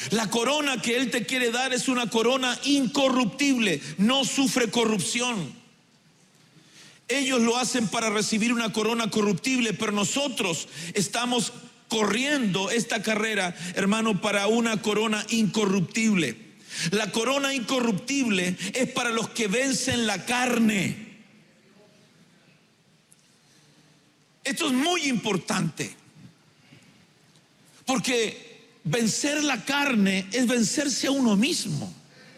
La corona que Él te quiere dar es una corona incorruptible, no sufre corrupción. Ellos lo hacen para recibir una corona corruptible, pero nosotros estamos corriendo esta carrera, hermano, para una corona incorruptible. La corona incorruptible es para los que vencen la carne. Esto es muy importante, porque vencer la carne es vencerse a uno mismo.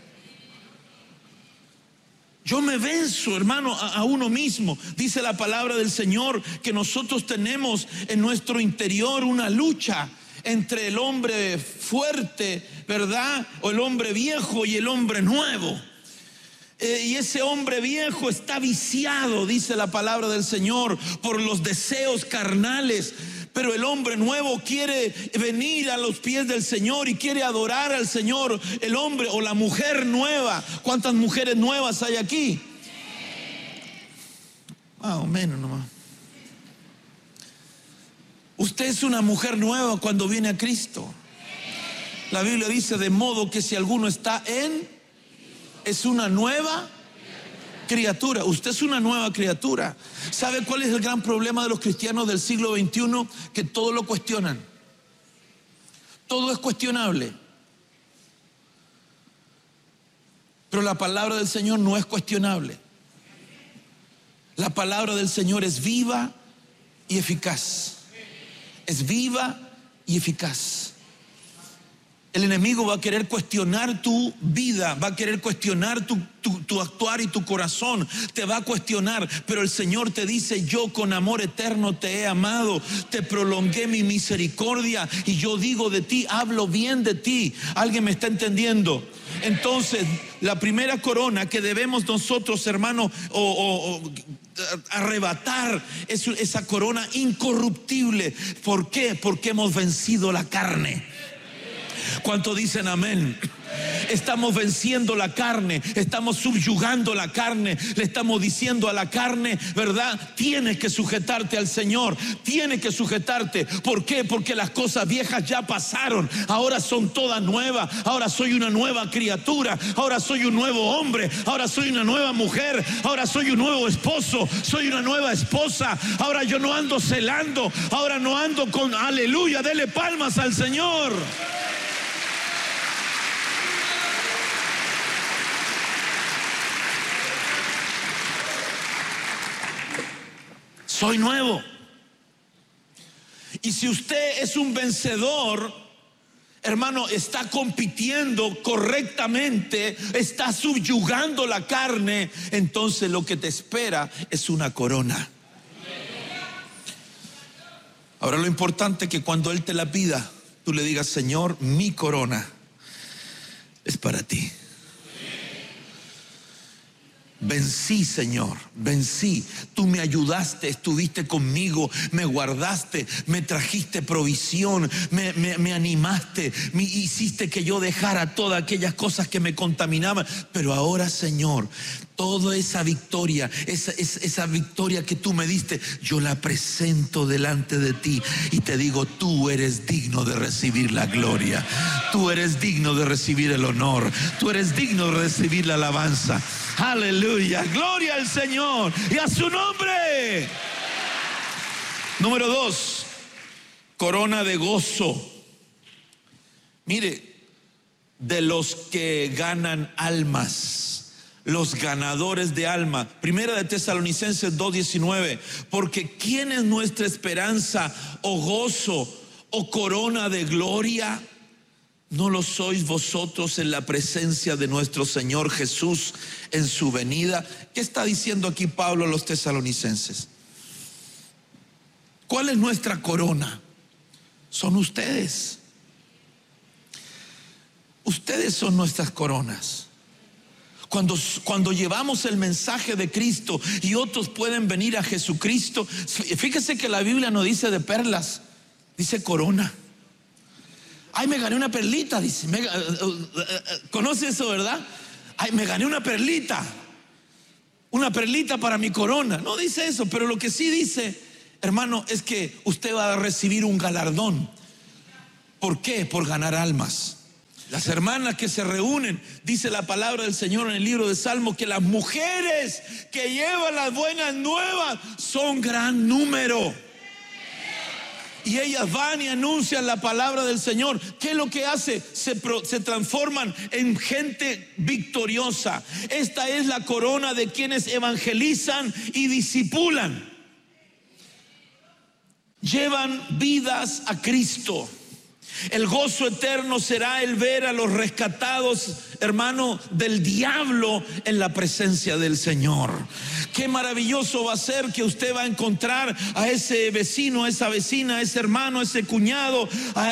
Yo me venzo, hermano, a uno mismo. Dice la palabra del Señor que nosotros tenemos en nuestro interior una lucha entre el hombre fuerte, ¿verdad? O el hombre viejo y el hombre nuevo. Y ese hombre viejo está viciado, dice la palabra del Señor, por los deseos carnales. Pero el hombre nuevo quiere venir a los pies del Señor y quiere adorar al Señor. El hombre o la mujer nueva. ¿Cuántas mujeres nuevas hay aquí? Más o menos nomás. Usted es una mujer nueva cuando viene a Cristo. La Biblia dice: de modo que si alguno está es una nueva criatura. Usted es una nueva criatura. ¿Sabe cuál es el gran problema de los cristianos del siglo XXI? Que todo lo cuestionan. Todo es cuestionable. Pero la palabra del Señor no es cuestionable. La palabra del Señor es viva y eficaz. Es viva y eficaz. El enemigo va a querer cuestionar tu vida, va a querer cuestionar tu actuar y tu corazón, te va a cuestionar, pero el Señor te dice: yo con amor eterno te he amado, te prolongué mi misericordia y yo digo de ti, hablo bien de ti. ¿Alguien me está entendiendo? Entonces, la primera corona que debemos nosotros, hermano, arrebatar es esa corona incorruptible. ¿Por qué? Porque hemos vencido la carne. ¿Cuánto dicen amén? Estamos venciendo la carne, estamos subyugando la carne, le estamos diciendo a la carne, ¿verdad? Tienes que sujetarte al Señor, tienes que sujetarte. ¿Por qué? Porque las cosas viejas ya pasaron, ahora son todas nuevas. Ahora soy una nueva criatura, ahora soy un nuevo hombre, ahora soy una nueva mujer, ahora soy un nuevo esposo, soy una nueva esposa. Ahora yo no ando celando, ahora no ando con aleluya, dele palmas al Señor. Soy nuevo. Y si usted es un vencedor, hermano, está compitiendo correctamente, está subyugando la carne, entonces lo que te espera es una corona. Ahora lo importante es que cuando Él te la pida, tú le digas: Señor, mi corona es para ti. Vencí, Señor, vencí. Tú me ayudaste, estuviste conmigo, me guardaste, me trajiste provisión, me animaste, me hiciste que yo dejara todas aquellas cosas que me contaminaban. Pero ahora, Señor, toda esa victoria, esa victoria que tú me diste, yo la presento delante de ti y te digo: tú eres digno de recibir la gloria, tú eres digno de recibir el honor, tú eres digno de recibir la alabanza. Aleluya, gloria al Señor y a su nombre. Número 2, corona de gozo. Mire, de los que ganan almas, los ganadores de alma. Primera de Tesalonicenses 2:19. Porque ¿quién es nuestra esperanza o gozo o corona de gloria? ¿No lo sois vosotros en la presencia de nuestro Señor Jesús en su venida? ¿Qué está diciendo aquí Pablo a los tesalonicenses? ¿Cuál es nuestra corona? Son ustedes. Ustedes son nuestras coronas. Cuando llevamos el mensaje de Cristo y otros pueden venir a Jesucristo, fíjese que la Biblia no dice de perlas, dice corona. Ay, me gané una perlita, dice. ¿Conoce eso, verdad? Ay, me gané una perlita para mi corona. No dice eso, pero lo que sí dice, hermano, es que usted va a recibir un galardón. ¿Por qué? Por ganar almas. Las hermanas que se reúnen, dice la palabra del Señor en el libro de Salmos, que las mujeres que llevan las buenas nuevas son gran número. Y ellas van y anuncian la palabra del Señor. ¿Qué es lo que hace? Se transforman en gente victoriosa. Esta es la corona de quienes evangelizan y discipulan. Llevan vidas a Cristo. El gozo eterno será el ver a los rescatados, hermano, del diablo en la presencia del Señor. Qué maravilloso va a ser que usted va a encontrar a ese vecino, a esa vecina, a ese hermano, a ese cuñado,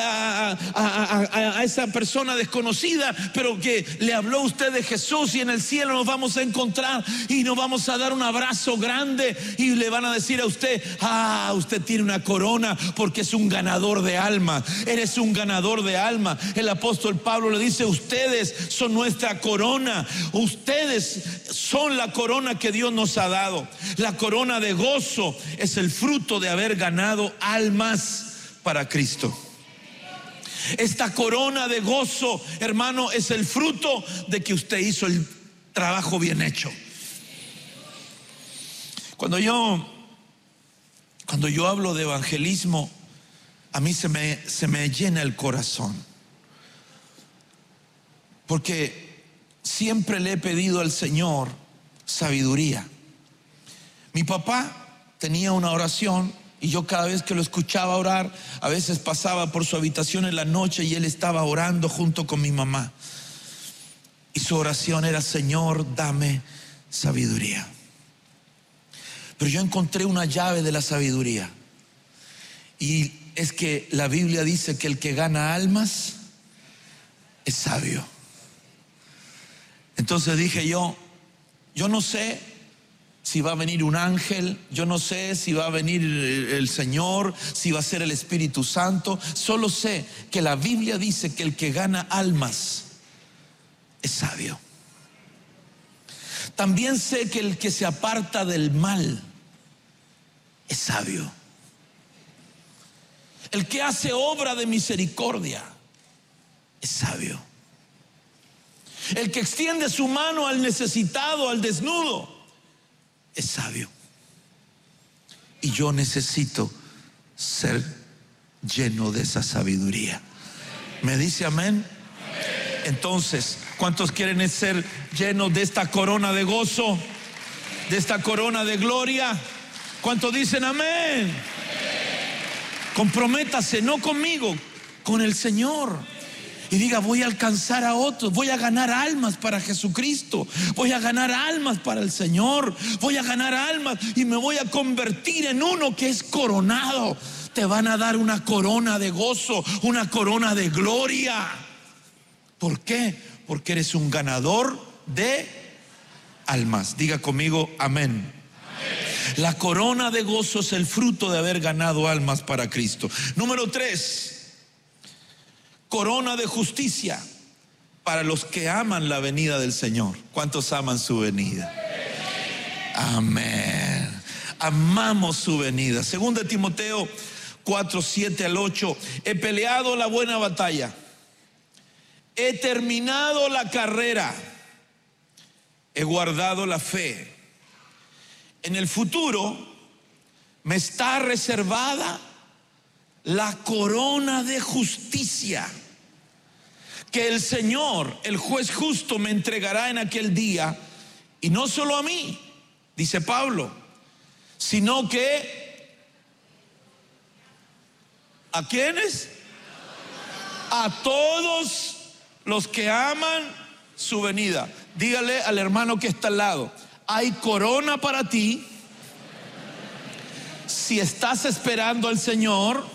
a esa persona desconocida, pero que le habló usted de Jesús, y en el cielo nos vamos a encontrar y nos vamos a dar un abrazo grande y le van a decir a usted: usted tiene una corona porque es un ganador de alma. Eres un ganador de alma. El apóstol Pablo le dice: ustedes son nuestra corona. Ustedes son la corona que Dios nos ha dado. La corona de gozo es el fruto de haber ganado almas para Cristo. Esta corona de gozo, hermano, es el fruto de que usted hizo el trabajo bien hecho. Cuando yo hablo de evangelismo, a mí se me llena el corazón, porque siempre le he pedido al Señor sabiduría. Mi papá tenía una oración, y yo cada vez que lo escuchaba orar, a veces pasaba por su habitación en la noche y él estaba orando junto con mi mamá. Y su oración era: Señor, dame sabiduría. Pero yo encontré una llave de la sabiduría, y es que la Biblia dice que el que gana almas es sabio. Entonces dije yo no sé si va a venir un ángel, yo no sé si va a venir el Señor, si va a ser el Espíritu Santo. Solo sé que la Biblia dice que el que gana almas es sabio. También sé que el que se aparta del mal es sabio. El que hace obra de misericordia es sabio. El que extiende su mano al necesitado, al desnudo, es sabio. Y yo necesito ser lleno de esa sabiduría. ¿Me dice amén? Entonces, ¿cuántos quieren ser llenos de esta corona de gozo, de esta corona de gloria? ¿Cuántos dicen amén? Comprométase, no conmigo, con el Señor. Y diga: voy a alcanzar a otros, voy a ganar almas para Jesucristo, voy a ganar almas para el Señor, voy a ganar almas y me voy a convertir en uno que es coronado. Te van a dar una corona de gozo, una corona de gloria. ¿Por qué? Porque eres un ganador de almas. Diga conmigo: amén. La corona de gozo es el fruto de haber ganado almas para Cristo. Número 3, corona de justicia para los que aman la venida del Señor. ¿Cuántos aman su venida? Amén. Amamos su venida. 2 Timoteo 4, 7 al 8. He peleado la buena batalla, he terminado la carrera, he guardado la fe. En el futuro me está reservada la corona de justicia que el Señor, el juez justo, me entregará en aquel día. Y no solo a mí, dice Pablo, sino que ¿a quiénes? A todos los que aman su venida. Dígale al hermano que está al lado: hay corona para ti si estás esperando al Señor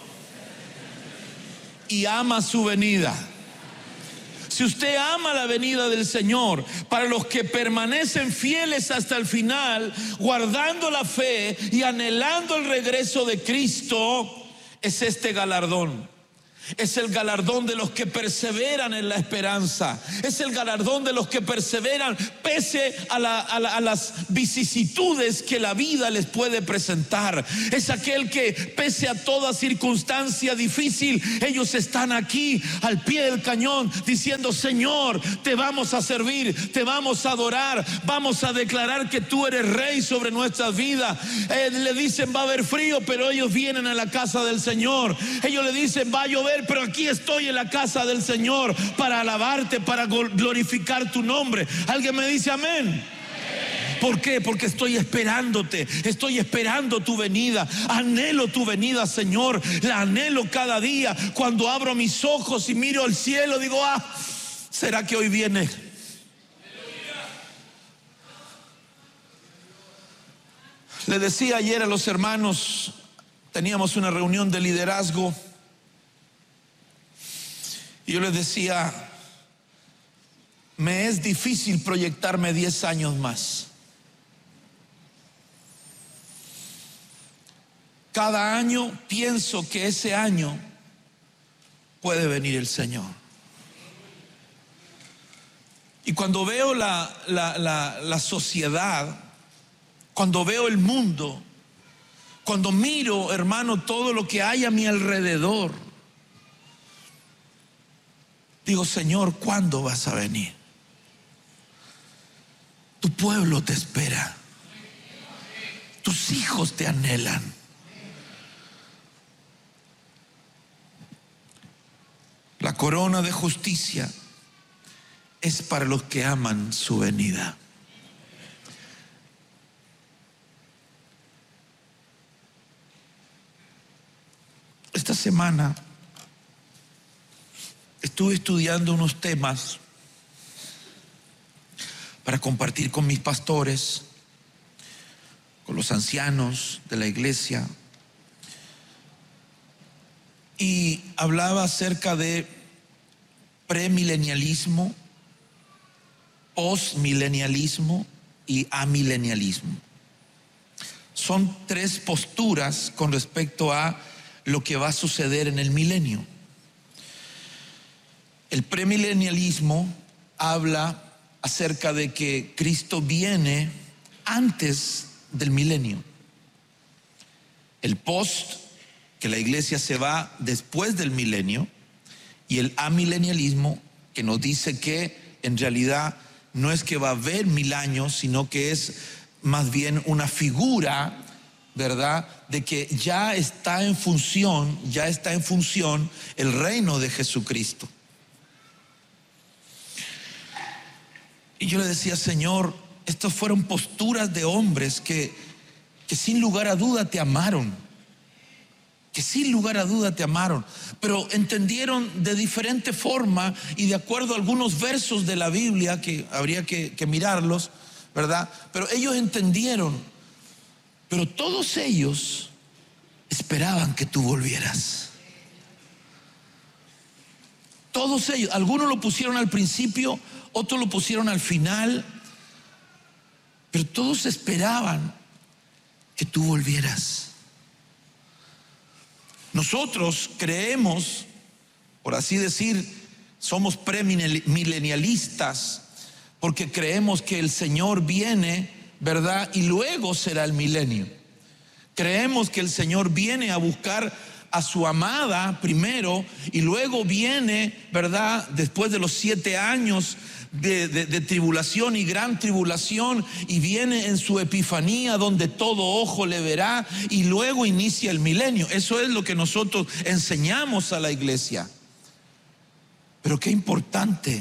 y ama su venida. Si usted ama la venida del Señor, para los que permanecen fieles hasta el final, guardando la fe y anhelando el regreso de Cristo, es este galardón. Es el galardón de los que perseveran en la esperanza. Es el galardón de los que perseveran pese a las vicisitudes que la vida les puede presentar. Es aquel que pese a toda circunstancia difícil, ellos están aquí al pie del cañón diciendo: Señor, te vamos a servir, te vamos a adorar, vamos a declarar que tú eres rey sobre nuestras vidas. Le dicen: va a haber frío, pero ellos vienen a la casa del Señor. Ellos le dicen: va a llover, pero aquí estoy en la casa del Señor para alabarte, para glorificar tu nombre. ¿Alguien me dice amén? ¿Por qué? Porque estoy esperándote, estoy esperando tu venida, anhelo tu venida, Señor, la anhelo cada día. Cuando abro mis ojos y miro al cielo, digo: ¿será que hoy viene? Le decía ayer a los hermanos, teníamos una reunión de liderazgo, y yo les decía: me es difícil proyectarme 10 años más. Cada año pienso que ese año puede venir el Señor. Y cuando veo la sociedad, cuando veo el mundo, cuando miro, hermano, todo lo que hay a mi alrededor, digo: Señor, ¿cuándo vas a venir? Tu pueblo te espera, tus hijos te anhelan. La corona de justicia es para los que aman su venida. Esta semana estuve estudiando unos temas para compartir con mis pastores, con los ancianos de la iglesia, y hablaba acerca de premilenialismo, postmilenialismo y amilenialismo. Son 3 posturas con respecto a lo que va a suceder en el milenio. El premilenialismo habla acerca de que Cristo viene antes del milenio. El post, que la iglesia se va después del milenio, y el amilenialismo, que nos dice que en realidad no es que va a haber 1000 años, sino que es más bien una figura, ¿verdad?, de que ya está en función el reino de Jesucristo. Y yo le decía: Señor, estas fueron posturas de hombres que sin lugar a duda te amaron, pero entendieron de diferente forma y de acuerdo a algunos versos de la Biblia que habría que mirarlos, ¿verdad? Pero ellos entendieron, pero todos ellos esperaban que tú volvieras. Todos ellos, algunos lo pusieron al principio, otros lo pusieron al final, pero todos esperaban que tú volvieras. Nosotros creemos, por así decir, somos premilenialistas, porque creemos que el Señor viene, ¿verdad?, y luego será el milenio. Creemos que el Señor viene a buscar a su amada primero, y luego viene, ¿verdad?, después de los 7 años de tribulación y gran tribulación, y viene en su epifanía donde todo ojo le verá, y luego inicia el milenio. Eso es lo que nosotros enseñamos a la iglesia. Pero qué importante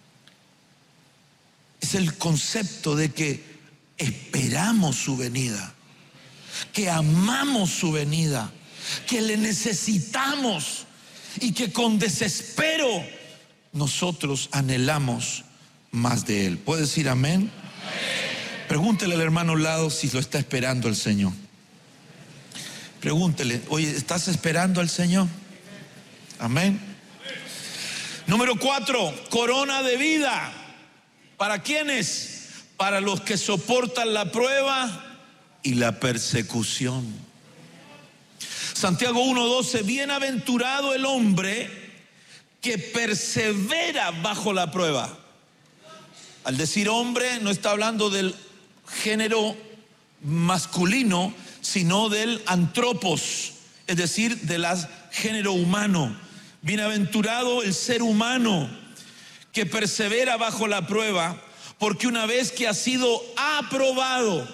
es el concepto de que esperamos su venida, que amamos su venida, que le necesitamos y que con desespero nosotros anhelamos más de Él. ¿Puede decir amén? Pregúntele al hermano al lado si lo está esperando el Señor. Pregúntele: oye, ¿estás esperando al Señor? Amén. Número 4, corona de vida. ¿Para quiénes? Para los que soportan la prueba y la persecución. Santiago 1:12, bienaventurado el hombre que persevera bajo la prueba. Al decir hombre, no está hablando del género masculino, sino del antropos, es decir, del género humano. Bienaventurado el ser humano que persevera bajo la prueba, porque una vez que ha sido aprobado,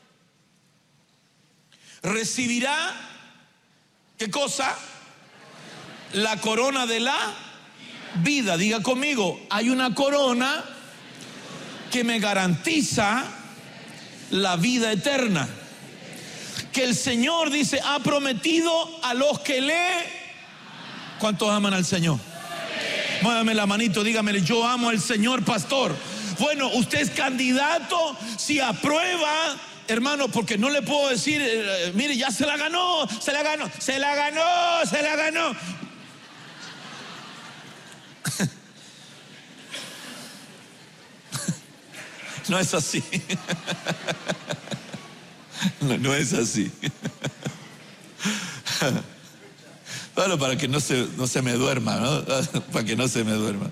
recibirá, ¿qué cosa? La corona de la vida. Diga conmigo, hay una corona que me garantiza la vida eterna, que el Señor dice ha prometido a los que le... ¿Cuántos aman al Señor? Muévame la manito, dígame, yo amo al Señor, pastor. Bueno, usted es candidato si aprueba, hermano, porque no le puedo decir, mire, ya se la ganó, se la ganó, se la ganó, se la ganó. No es así. No es así. Bueno, para que no se me duerma, ¿no? Para que no se me duerma.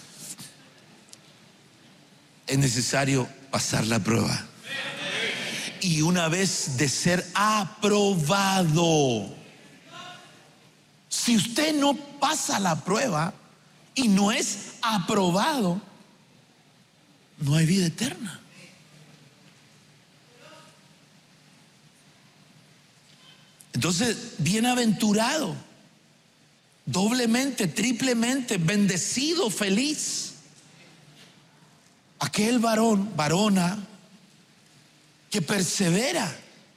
Es necesario pasar la prueba. Y una vez de ser aprobado, si usted no pasa la prueba y no es aprobado, no hay vida eterna. Entonces, bienaventurado, doblemente, triplemente, bendecido, feliz, aquel varón, varona, que persevera.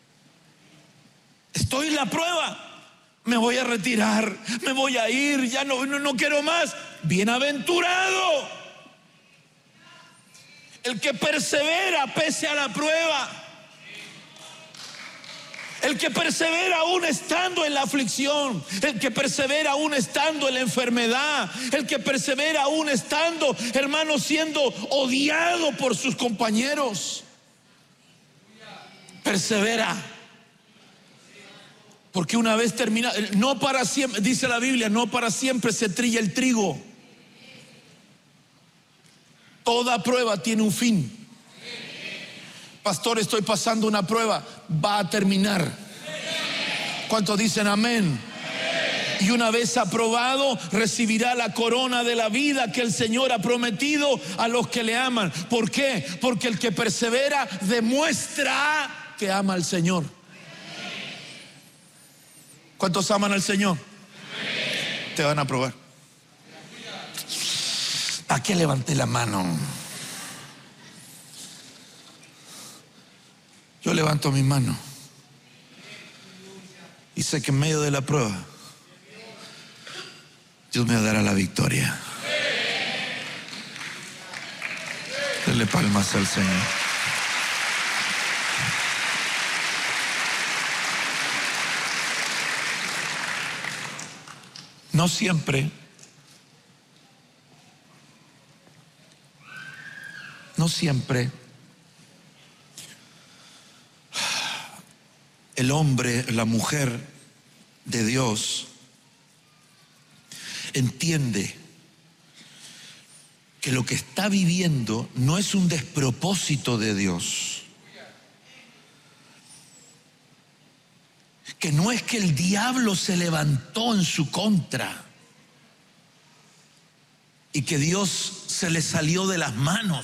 Estoy en la prueba, me voy a retirar, me voy a ir, ya no quiero más. Bienaventurado el que persevera pese a la prueba, el que persevera aún estando en la aflicción, el que persevera aún estando en la enfermedad, el que persevera aún estando, hermano, siendo odiado por sus compañeros. Persevera, porque una vez termina, no para siempre, dice la Biblia, no para siempre se trilla el trigo. Toda prueba tiene un fin. Pastor, estoy pasando una prueba, va a terminar. ¿Cuántos dicen amén? Y una vez aprobado, recibirá la corona de la vida que el Señor ha prometido a los que le aman. ¿Por qué? Porque el que persevera demuestra que ama al Señor. ¿Cuántos aman al Señor? Te van a aprobar. ¿Para qué levanté la mano? Yo levanto mi mano y sé que en medio de la prueba Dios me dará la victoria. Dele palmas al Señor. No siempre el hombre, la mujer de Dios entiende que lo que está viviendo no es un despropósito de Dios, que no es que el diablo se levantó en su contra y que Dios se le salió de las manos.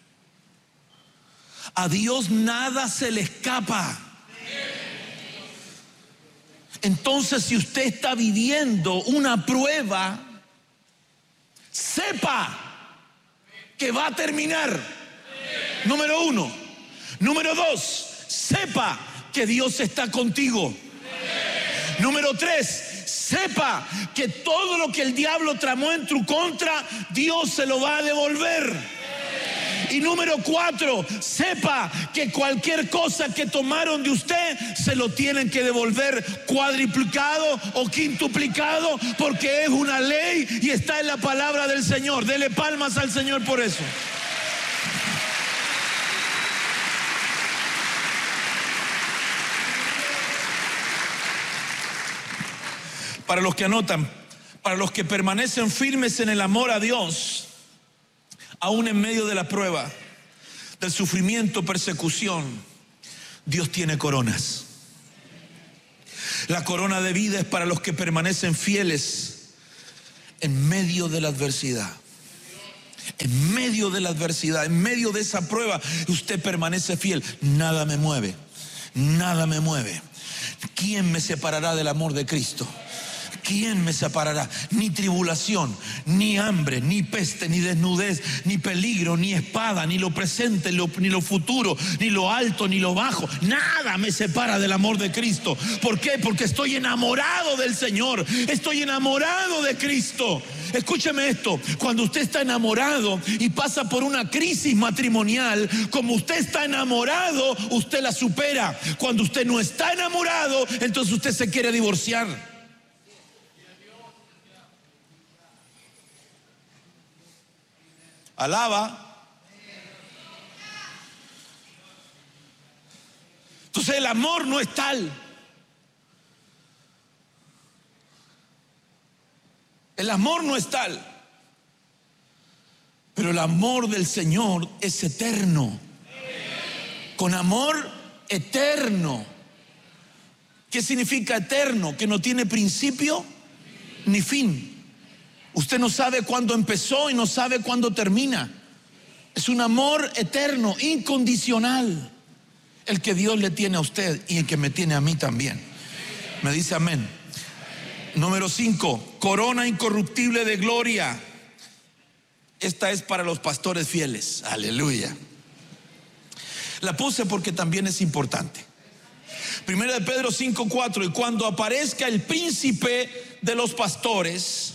A Dios nada se le escapa. Entonces, si usted está viviendo una prueba, sepa que va a terminar. Número uno. Número dos, sepa que Dios está contigo. Número tres, sepa que todo lo que el diablo tramó en tu contra, Dios se lo va a devolver. Y número cuatro, sepa que cualquier cosa que tomaron de usted se lo tienen que devolver cuadriplicado o quintuplicado, porque es una ley y está en la palabra del Señor. Dele palmas al Señor por eso. Para los que anotan, para los que permanecen firmes en el amor a Dios, aún en medio de la prueba, del sufrimiento, persecución, Dios tiene coronas. La corona de vida es para los que permanecen fieles en medio de la adversidad. En medio de la adversidad, en medio de esa prueba, usted permanece fiel. Nada me mueve, nada me mueve. ¿Quién me separará del amor de Cristo? ¿Quién me separará? Ni tribulación, ni hambre, ni peste, ni desnudez, ni peligro, ni espada, ni lo presente, ni lo futuro, ni lo alto, ni lo bajo. Nada me separa del amor de Cristo. ¿Por qué? Porque estoy enamorado del Señor. Estoy enamorado de Cristo. Escúcheme esto, cuando usted está enamorado y pasa por una crisis matrimonial, como usted está enamorado, usted la supera. Cuando usted no está enamorado, entonces usted se quiere divorciar. Alaba. Entonces el amor no es tal. El amor no es tal. Pero el amor del Señor es eterno. Con amor eterno. ¿Qué significa eterno? Que no tiene principio ni fin. Usted no sabe cuándo empezó y no sabe cuándo termina. Es un amor eterno, incondicional, el que Dios le tiene a usted y el que me tiene a mí también. Me dice amén. Número 5, corona incorruptible de gloria. Esta es para los pastores fieles. Aleluya. La puse porque también es importante. Primera de Pedro 5:4. Y cuando aparezca el príncipe de los pastores,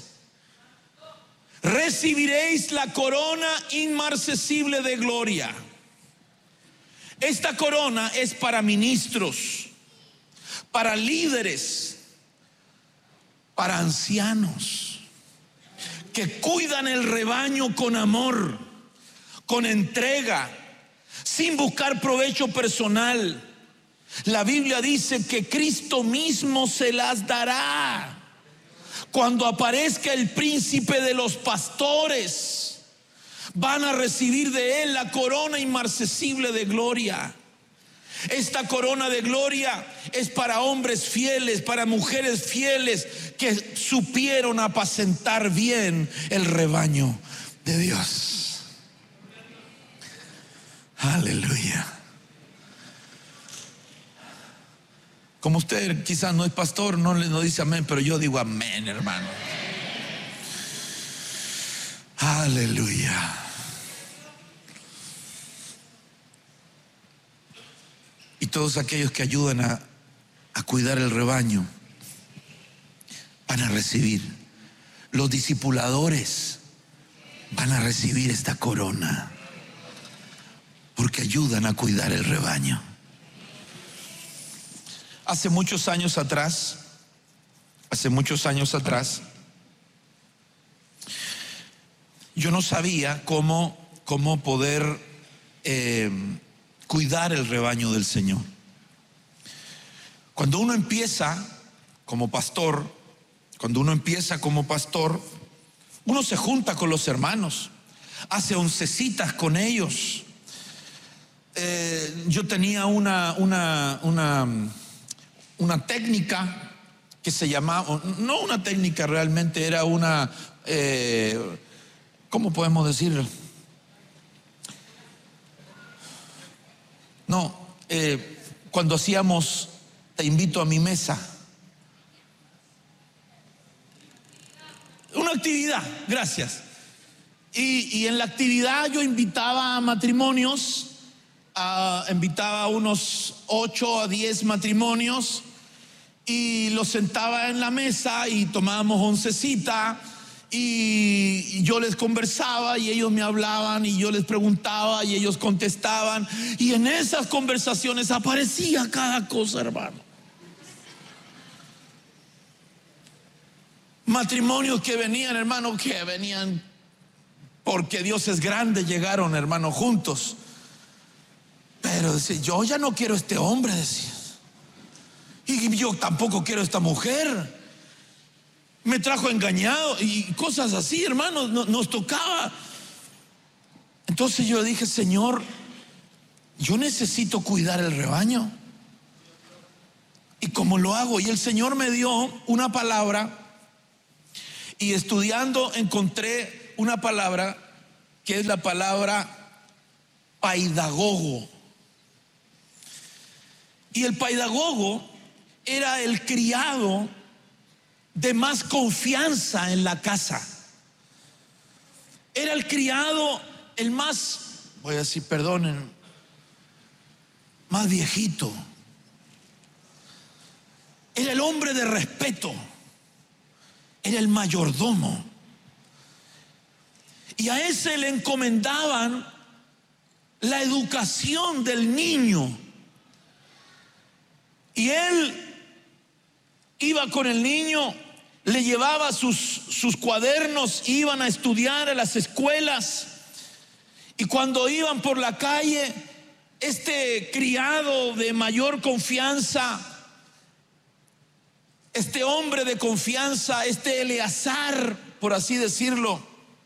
recibiréis la corona inmarcesible de gloria. Esta corona es para ministros, para líderes, para ancianos que cuidan el rebaño con amor, con entrega, sin buscar provecho personal. La Biblia dice que Cristo mismo se las dará. Cuando aparezca el príncipe de los pastores, van a recibir de él la corona inmarcesible de gloria. Esta corona de gloria es para hombres fieles, para mujeres fieles que supieron apacentar bien el rebaño de Dios. Aleluya. Como usted quizás no es pastor, no dice amén, pero yo digo amén, hermano. Aleluya. Y todos aquellos que ayudan a cuidar el rebaño van a recibir. Los discipuladores van a recibir esta corona porque ayudan a cuidar el rebaño. Hace muchos años atrás, yo no sabía cómo poder cuidar el rebaño del Señor. Cuando uno empieza como pastor, uno se junta con los hermanos, hace oncecitas con ellos. Yo tenía una técnica que se llamaba, no una técnica realmente, era una, ¿cómo podemos decirlo? No, cuando hacíamos te invito a mi mesa, una actividad, gracias. Y en la actividad yo invitaba a matrimonios, invitaba a unos 8 a 10 matrimonios y los sentaba en la mesa y tomábamos oncecita y yo les conversaba y ellos me hablaban y yo les preguntaba y ellos contestaban, y en esas conversaciones aparecía cada cosa, hermano. Matrimonios que venían, hermano, porque Dios es grande, llegaron, hermano, juntos. Pero decía, yo ya no quiero este hombre, decía. Y yo tampoco quiero esta mujer. me trajo engañado y cosas así, hermanos, nos tocaba. Entonces yo dije, Señor, yo necesito cuidar el rebaño. ¿Y cómo lo hago? Y el Señor me dio una palabra, y estudiando encontré una palabra que es la palabra paidagogo. Y el paidagogo era el criado de más confianza en la casa. Era el criado, el más, voy a decir, perdonen, más viejito. Era el hombre de respeto. Era el mayordomo. Y a ese le encomendaban la educación del niño. Y él iba con el niño, le llevaba sus cuadernos, iban a estudiar a las escuelas. Y cuando iban por la calle, este criado de mayor confianza, este hombre de confianza, este Eleazar, por así decirlo,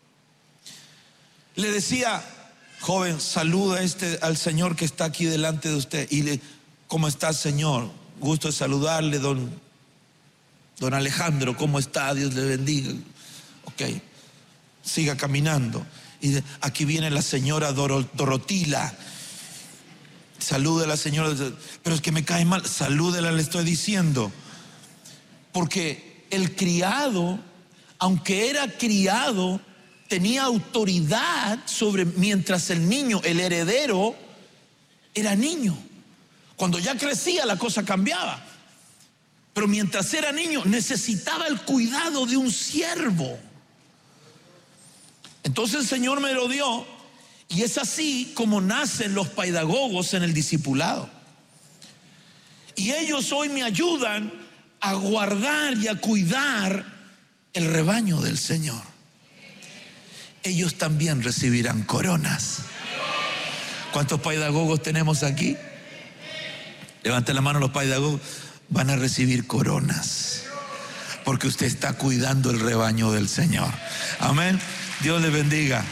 le decía: joven, saluda al señor que está aquí delante de usted. Y ¿cómo está, señor? Gusto de saludarle, don Alejandro, ¿cómo está? Dios le bendiga. Ok, siga caminando. Y aquí viene la señora Dorotila. Salude a la señora. Pero es que me cae mal. Salúdela, le estoy diciendo. Porque el criado, aunque era criado, tenía autoridad sobre, mientras el niño, el heredero, era niño. Cuando ya crecía la cosa cambiaba. Pero mientras era niño necesitaba el cuidado de un siervo. Entonces el Señor me lo dio. Y es así como nacen los paidagogos en el discipulado. Y ellos hoy me ayudan a guardar y a cuidar el rebaño del Señor. Ellos también recibirán coronas. ¿Cuántos paidagogos tenemos aquí? Levanten la mano los paidagogos. Van a recibir coronas, porque usted está cuidando el rebaño del Señor. Amén. Dios le bendiga.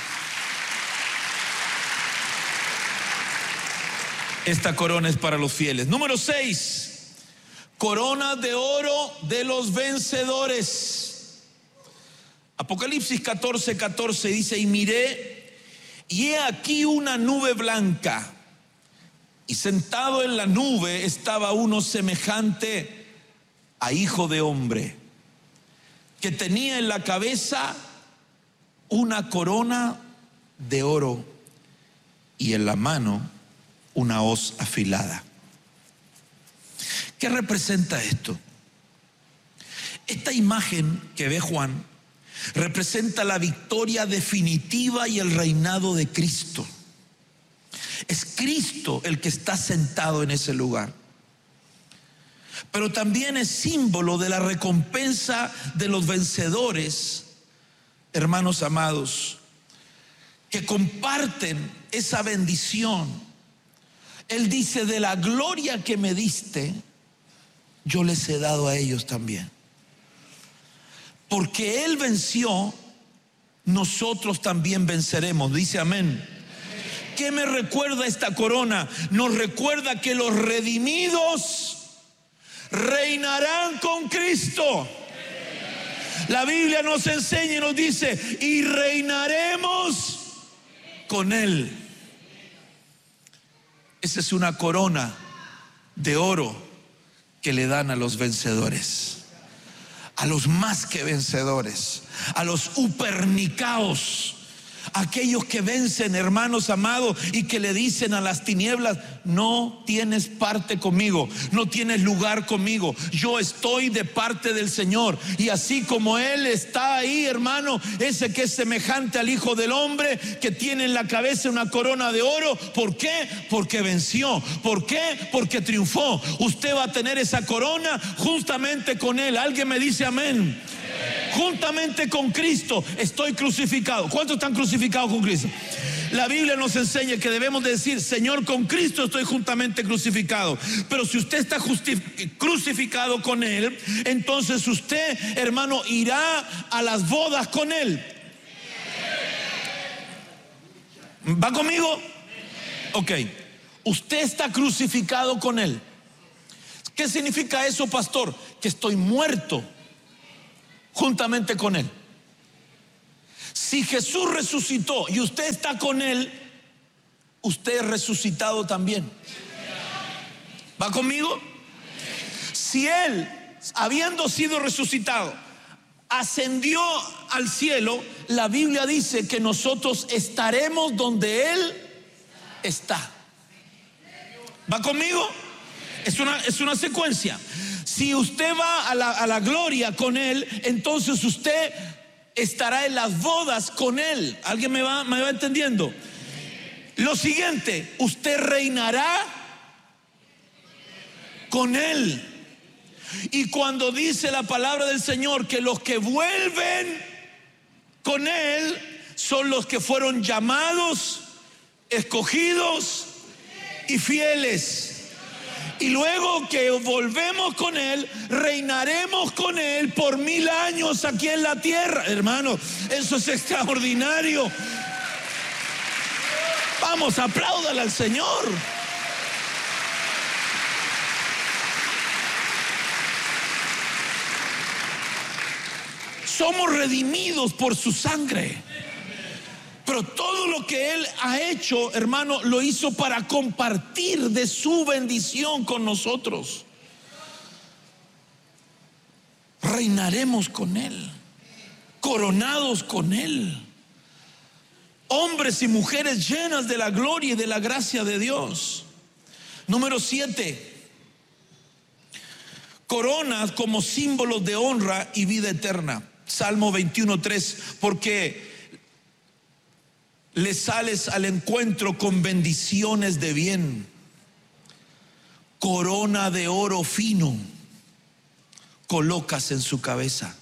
Esta corona es para los fieles. Número 6. Corona de oro de los vencedores. Apocalipsis 14:14 dice: y miré, y he aquí una nube blanca, y sentado en la nube estaba uno semejante a hijo de hombre, que tenía en la cabeza una corona de oro y en la mano una hoz afilada. ¿Qué representa esto? Esta imagen que ve Juan representa la victoria definitiva y el reinado de Cristo. Es Cristo el que está sentado en ese lugar. Pero también es símbolo de la recompensa de los vencedores, hermanos amados, que comparten esa bendición. Él dice: de la gloria que me diste, yo les he dado a ellos también. Porque Él venció, nosotros también venceremos. Dice amén. ¿Qué me recuerda esta corona? Nos recuerda que los redimidos reinarán con Cristo. La Biblia nos enseña y nos dice: y reinaremos con Él. Esa es una corona de oro que le dan a los vencedores, a los más que vencedores, a los upernicaos, aquellos que vencen, hermanos amados, y que le dicen a las tinieblas: no tienes parte conmigo, no tienes lugar conmigo, yo estoy de parte del Señor. Y así como Él está ahí, hermano, ese que es semejante al Hijo del Hombre, que tiene en la cabeza una corona de oro. ¿Por qué? Porque venció. ¿Por qué? Porque triunfó. Usted va a tener esa corona juntamente con Él. ¿Alguien me dice amén? Juntamente con Cristo estoy crucificado. ¿Cuántos están crucificados con Cristo? La Biblia nos enseña que debemos de decir: Señor, con Cristo estoy juntamente crucificado. Pero si usted está crucificado con Él, entonces usted, hermano, irá a las bodas con Él. ¿Va conmigo? Ok. Usted está crucificado con Él. ¿Qué significa eso, pastor? Que estoy muerto juntamente con Él. Si Jesús resucitó y usted está con Él, usted es resucitado también. ¿Va conmigo? Si Él, habiendo sido resucitado, ascendió al cielo, la Biblia dice que nosotros estaremos donde Él está. ¿Va conmigo? Es una secuencia. Si usted va a la gloria con Él, entonces usted estará en las bodas con Él. ¿Alguien me va entendiendo? Lo siguiente, usted reinará con Él. Y cuando dice la palabra del Señor que los que vuelven con Él son los que fueron llamados, escogidos y fieles. Y luego que volvemos con Él, reinaremos con Él por 1000 años aquí en la tierra. Hermano, eso es extraordinario. Vamos, apláudale al Señor. Somos redimidos por su sangre. Pero todo lo que Él ha hecho, hermano, lo hizo para compartir de su bendición con nosotros. Reinaremos con Él, coronados con Él, hombres y mujeres llenas de la gloria y de la gracia de Dios. Número 7, coronas como símbolos de honra y vida eterna. Salmo 21:3, porque le sales al encuentro con bendiciones de bien, corona de oro fino colocas en su cabeza.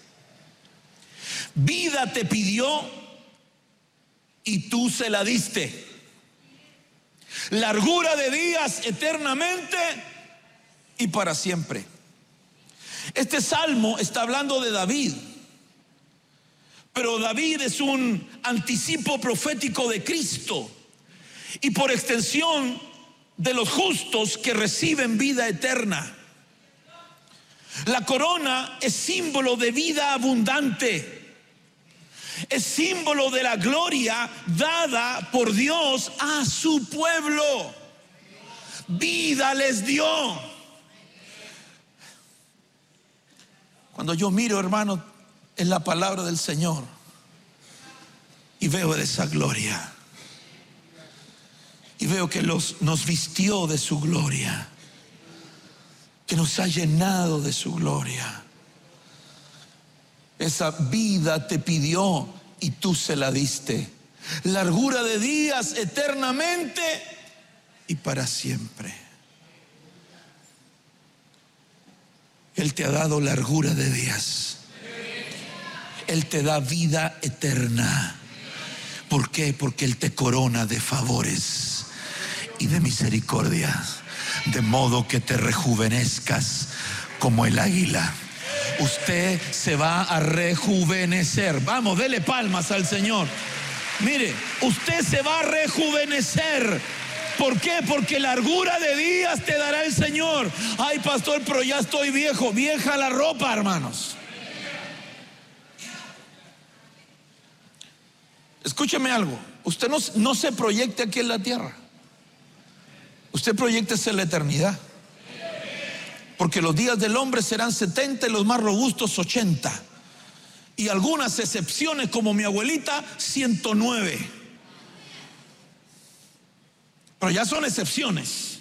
Vida te pidió y tú se la diste. Largura de días eternamente y para siempre. Este salmo está hablando de David. Pero David es un anticipo profético de Cristo y por extensión de los justos que reciben vida eterna. La corona es símbolo de vida abundante, es símbolo de la gloria dada por Dios a su pueblo. Vida les dio. Cuando yo miro, hermano, en la palabra del Señor y veo de esa gloria y veo que nos vistió de su gloria, que nos ha llenado de su gloria. Esa vida te pidió y tú se la diste. Largura de días eternamente y para siempre. Él te ha dado largura de días. Él te da vida eterna. ¿Por qué? Porque Él te corona de favores y de misericordia, de modo que te rejuvenezcas como el águila. Usted se va a rejuvenecer. Vamos, dele palmas al Señor. Mire, usted se va a rejuvenecer. ¿Por qué? Porque largura de días te dará el Señor. Ay, pastor, pero ya estoy viejo. Vieja la ropa, hermanos. Escúcheme algo. Usted no se proyecte aquí en la tierra. Usted proyéctese en la eternidad. Porque los días del hombre serán 70 y los más robustos 80. Y algunas excepciones, como mi abuelita, 109. Pero ya son excepciones.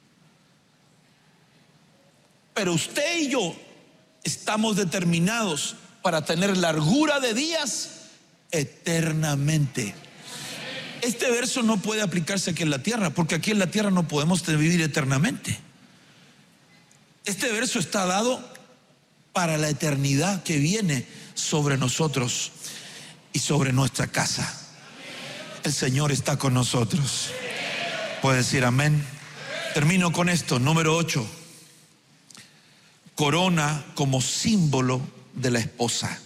Pero usted y yo estamos determinados para tener largura de días eternamente. Este verso no puede aplicarse aquí en la tierra, porque aquí en la tierra no podemos vivir eternamente. Este verso está dado para la eternidad que viene sobre nosotros y sobre nuestra casa. El Señor está con nosotros. ¿Puede decir amén? Termino con esto, número 8. Corona como símbolo de la esposa.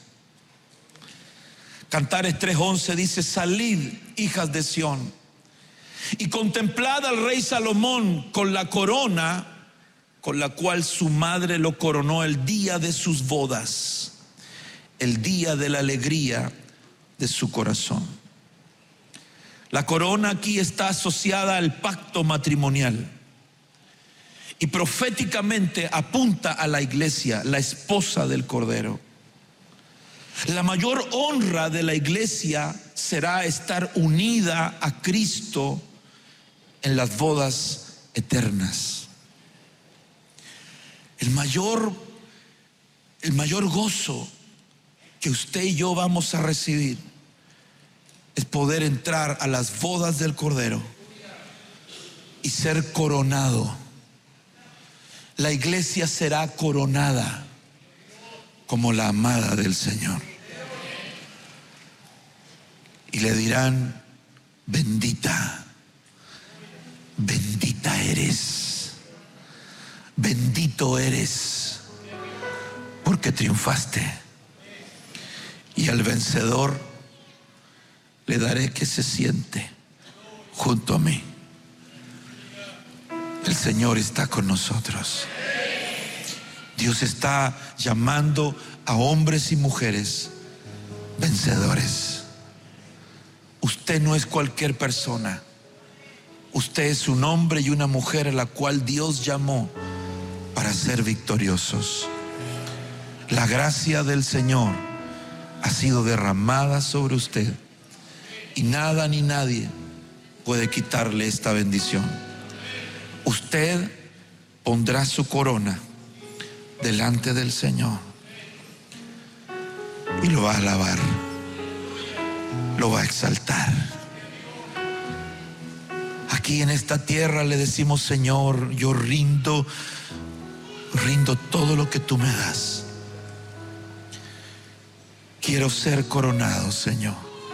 Cantares 3:11 dice: salid, hijas de Sión, y contemplad al rey Salomón con la corona con la cual su madre lo coronó el día de sus bodas, el día de la alegría de su corazón. La corona aquí está asociada al pacto matrimonial y proféticamente apunta a la iglesia, la esposa del Cordero. La mayor honra de la iglesia será estar unida a Cristo en las bodas eternas. El mayor gozo que usted y yo vamos a recibir es poder entrar a las bodas del Cordero y ser coronado. La iglesia será coronada como la amada del Señor. Y le dirán: bendita, bendita eres, bendito eres, porque triunfaste. Y al vencedor le daré que se siente junto a mí. El Señor está con nosotros. Dios está llamando a hombres y mujeres vencedores. Usted no es cualquier persona. Usted es un hombre y una mujer a la cual Dios llamó para ser victoriosos. La gracia del Señor ha sido derramada sobre usted y nada ni nadie puede quitarle esta bendición. Usted pondrá su corona delante del Señor y lo va a alabar, lo va a exaltar. Aquí en esta tierra le decimos: Señor, yo rindo todo lo que tú me das. Quiero ser coronado, Señor.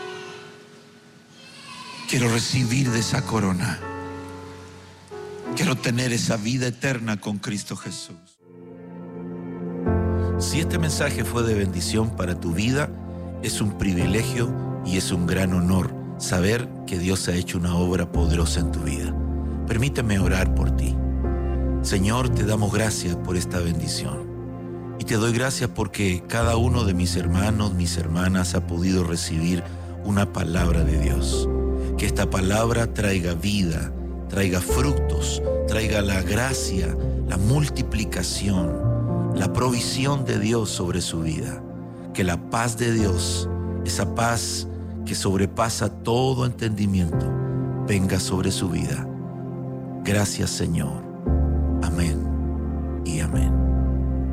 Quiero recibir de esa corona. Quiero tener esa vida eterna con Cristo Jesús. Si este mensaje fue de bendición para tu vida, es un privilegio y es un gran honor saber que Dios ha hecho una obra poderosa en tu vida. Permíteme orar por ti. Señor, te damos gracias por esta bendición. Y te doy gracias porque cada uno de mis hermanos, mis hermanas ha podido recibir una palabra de Dios. Que esta palabra traiga vida, traiga frutos, traiga la gracia, la multiplicación, la provisión de Dios sobre su vida. Que la paz de Dios, esa paz que sobrepasa todo entendimiento, venga sobre su vida. Gracias, Señor.